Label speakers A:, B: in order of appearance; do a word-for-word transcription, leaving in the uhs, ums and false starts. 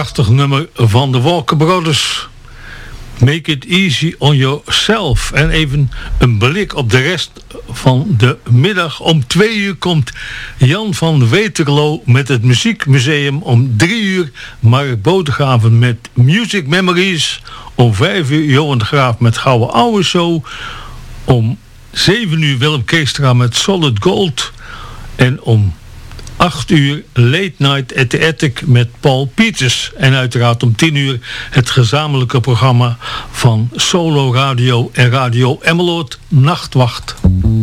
A: prachtig nummer van de Walker Brothers. Make it easy on yourself. En even een blik op de rest van de middag. Om twee uur komt Jan van Weterlo met het Muziekmuseum. Om drie uur Mark Bodegraven met Music Memories. Om vijf uur Johan de Graaf met Gouden Ouwe Show. Om zeven uur Willem Keestra met Solid Gold. En om acht uur Late Night at the Attic met Paul Pieters. En uiteraard om tien uur het gezamenlijke programma van Solo Radio en Radio Emmeloord, Nachtwacht.